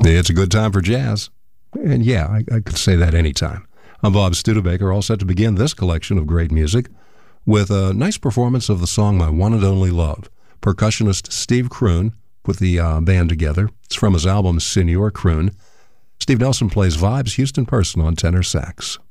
It's a good time for jazz. And yeah, I could say that anytime. I'm Bob Studebaker, all set to begin this collection of great music with a nice performance of the song My One and Only Love. Percussionist Steve Kroon put the band together. It's from his album Senor Kroon. Steve Nelson plays vibes, Houston Person on tenor sax.